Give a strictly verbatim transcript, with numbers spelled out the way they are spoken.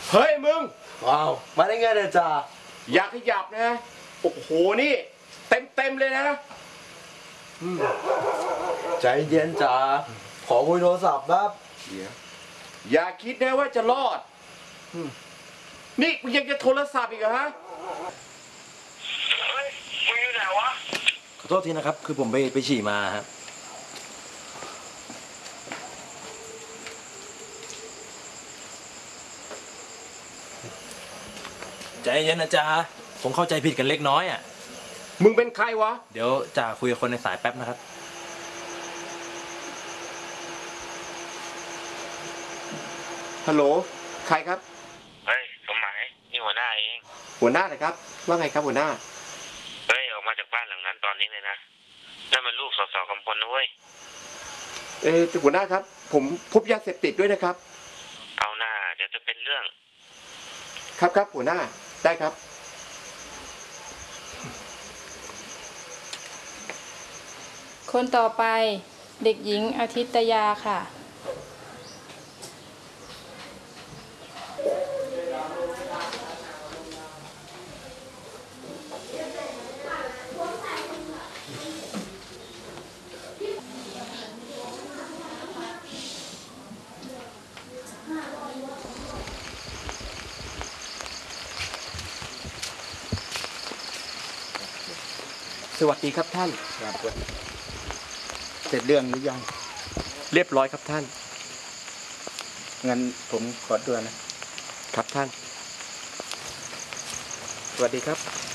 เฮ้ยมึงว้าวมาได้ไงเนี่ยจ่าอย่าขยับนะโอ้โหนี่เต็มเต็มเลยนะใจเย็นจ่าขอคุยโทรศัพท์ครับอย่าคิดนะว่าจะรอดนี่มึงยังจะโทรศัพท์อีกเหรอฮะเฮ้ยมึงอยู่ไหนวะขอโทษทีนะครับคือผมไปไปฉี่มาครับใจเย็นนะจ๊ะผมเข้าใจผิดกันเล็กน้อยอ่ะมึงเป็นใครวะเดี๋ยวจ่าคุยกับคนในสายแป๊บนะครับฮัลโหลใครครับเฮ้ยสมหมายนี่หัวหน้าเองหัวหน้าเลยครับว่าไงครับหัวหน้าเฮ้ยออกมาจากบ้านหลังนั้นตอนนี้เลยนะนั่นมันลูกสสกำพลนะเว้ยเออหัวหน้าครับผมพบยาเสพติดด้วยนะครับเอาหน้าเดี๋ยวจะเป็นเรื่องครับครับหัวหน้าได้ครับคนต่อไปเด็กหญิงอาทิตยาค่ะสวัสดีครับท่านครับเสร็จเรื่องหรือยังเรียบร้อยครับท่านงั้นผมขอตัวนะครับท่านสวัสดีครับ